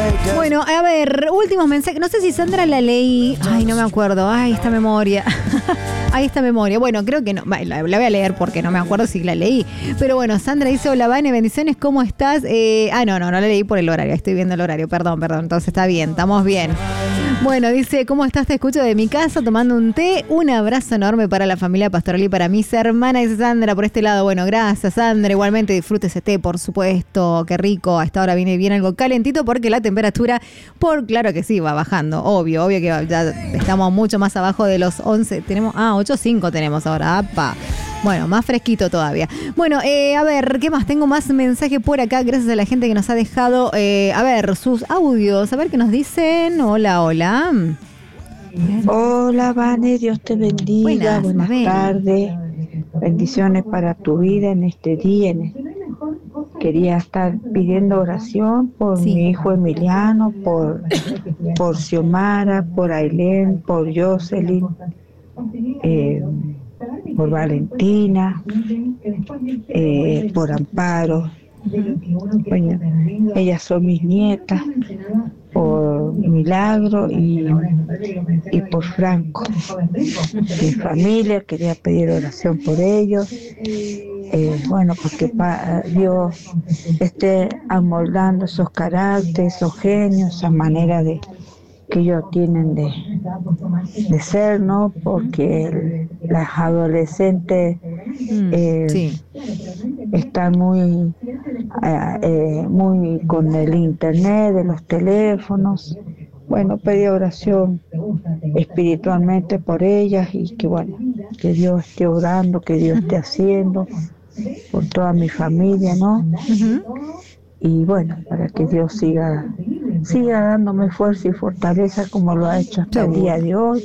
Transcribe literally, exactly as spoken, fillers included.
Bueno, a ver, últimos mensajes. No sé si Sandra la leí. Ay, no me acuerdo. Ay, esta memoria. Ay, esta memoria. Bueno, creo que no. La, la voy a leer porque no me acuerdo si la leí. Pero bueno, Sandra dice: hola, Vane, bendiciones, ¿cómo estás? Eh, ah, no, no, no la leí por el horario. Estoy viendo el horario. Perdón, perdón. Entonces está bien, estamos bien. Bueno, dice: ¿cómo estás? Te escucho de mi casa tomando un té. Un abrazo enorme para la familia Pastoral y para mis hermanas. Dice Sandra por este lado. Bueno, gracias, Sandra. Igualmente disfrute ese té, por supuesto. Qué rico. A esta hora viene bien algo calentito porque la temperatura, por claro que sí, va bajando. Obvio, obvio que ya estamos mucho más abajo de los once. Tenemos, ah, ocho punto cinco tenemos ahora. ¡Apa! Bueno, más fresquito todavía. Bueno, eh, a ver, ¿qué más? Tengo más mensajes por acá, gracias a la gente que nos ha dejado, eh, a ver, sus audios. A ver qué nos dicen. Hola, hola. Hola, Vane, Dios te bendiga. Buenas, Buenas tardes. Bendiciones para tu vida en este día. En este... Quería estar pidiendo oración por sí. mi hijo Emiliano, por, por Xiomara, por Ailén, por Jocelyn, eh, por Valentina, eh, por Amparo. Bueno, ellas son mis nietas, por Milagro y, y por Franco. Mi familia, quería pedir oración por ellos. Eh, bueno, porque pa, Dios esté amoldando esos caracteres, esos genios, esa manera de que ellos tienen de, de ser, ¿no? Porque el, las adolescentes eh, sí. están muy, eh, eh, muy con el internet, de los teléfonos. Bueno, pedí oración espiritualmente por ellas y que bueno, que Dios esté orando, que Dios esté haciendo por toda mi familia, ¿no? Uh-huh. Y bueno, para que Dios siga siga dándome fuerza y fortaleza como lo ha hecho hasta el día de hoy.